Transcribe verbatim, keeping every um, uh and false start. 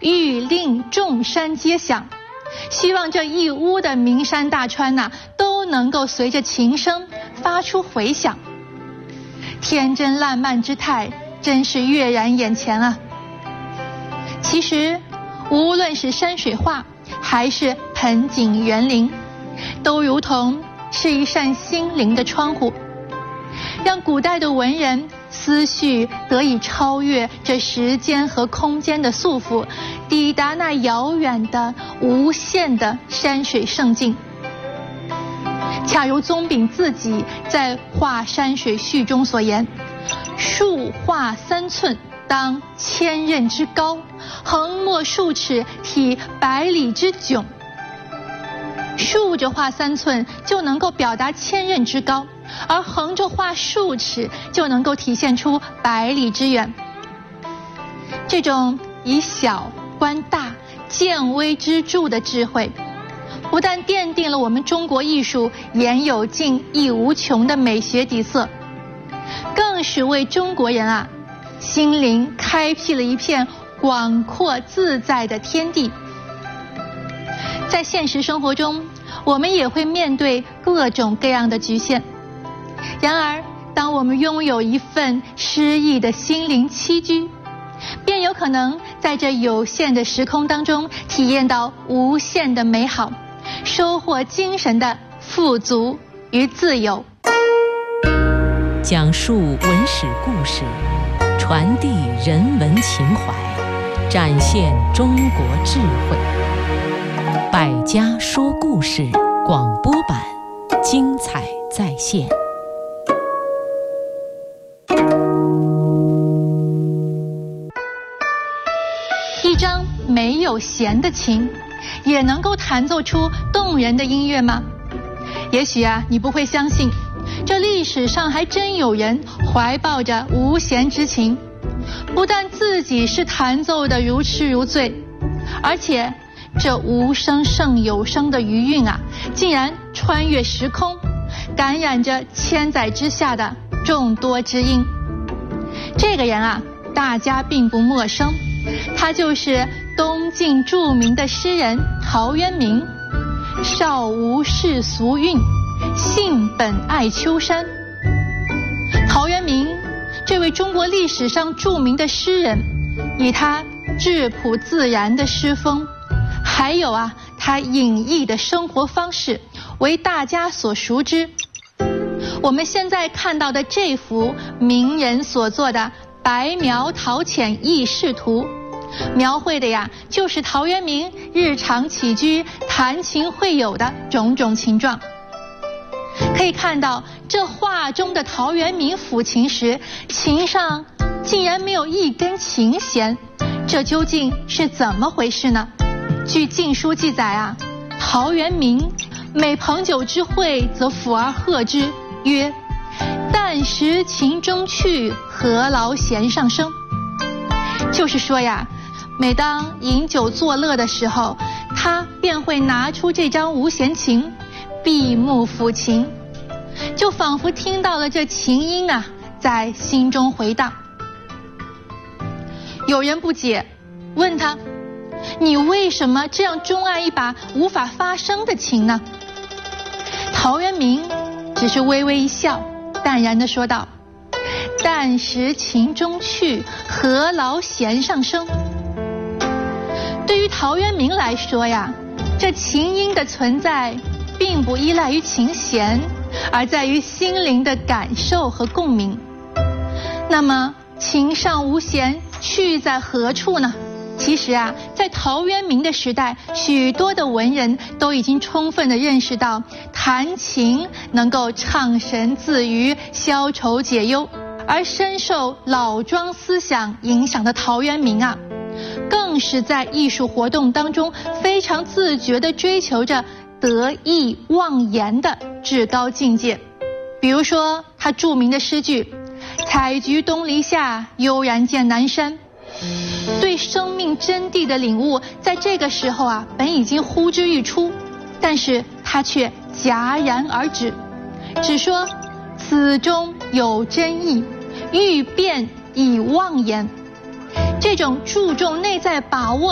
欲令众山皆响，希望这一屋的名山大川呐、啊，都能够随着琴声发出回响。天真烂漫之态真是跃然眼前啊！其实无论是山水画还是盆景园林，都如同是一扇心灵的窗户，让古代的文人思绪得以超越这时间和空间的束缚，抵达那遥远的无限的山水胜境。恰如宗炳自己在《画山水序》中所言：树画三寸当千仞之高，横墨数尺体百里之迥。竖着画三寸就能够表达千仞之高，而横着画数尺就能够体现出百里之远。这种以小观大、见微知著的智慧，不但奠定了我们中国艺术言有尽意无穷的美学底色，更是为中国人啊心灵开辟了一片广阔自在的天地。在现实生活中，我们也会面对各种各样的局限。然而，当我们拥有一份诗意的心灵栖居，便有可能在这有限的时空当中体验到无限的美好，收获精神的富足与自由。 讲述文史故事，传递人文情怀，展现中国智慧。百家说故事广播版，精彩再现。 一张没有弦的琴，也能够弹奏出动人的音乐吗？也许啊，你不会相信，这历史上还真有人怀抱着无弦之琴，不但自己是弹奏的如痴如醉，而且这无声胜有声的余韵啊，竟然穿越时空，感染着千载之下的众多知音。这个人啊，大家并不陌生，他就是东晋著名的诗人陶渊明。少无世俗韵，性本爱丘山。陶渊明这位中国历史上著名的诗人，以他质朴自然的诗风，还有啊他隐逸的生活方式，为大家所熟知。我们现在看到的这幅名人所作的《白描陶潜轶事图》，描绘的呀就是陶渊明日常起居、弹琴会友的种种情状。可以看到，这画中的陶渊明抚琴时，琴上竟然没有一根琴弦，这究竟是怎么回事呢？据《晋书》记载啊，陶渊明每捧酒之会，则抚而和之，曰：“但识琴中去，何劳弦上声。”就是说呀，每当饮酒作乐的时候，他便会拿出这张无弦琴，闭目抚琴，就仿佛听到了这琴音啊，在心中回荡。有人不解，问他：“你为什么这样钟爱一把无法发声的琴呢？”陶渊明只是微微一笑，淡然地说道：“但识琴中去，何劳弦上声。”对于陶渊明来说呀，这琴音的存在并不依赖于琴弦，而在于心灵的感受和共鸣。那么琴上无弦，去在何处呢？其实啊，在陶渊明的时代，许多的文人都已经充分地认识到弹琴能够畅神自娱、消愁解忧。而深受老庄思想影响的陶渊明啊，更是在艺术活动当中非常自觉地追求着得意忘言的至高境界。比如说他著名的诗句：“采菊东篱下，悠然见南山。”对生命真谛的领悟，在这个时候啊，本已经呼之欲出，但是他却戛然而止，只说此中有真意，欲辨已忘言。这种注重内在把握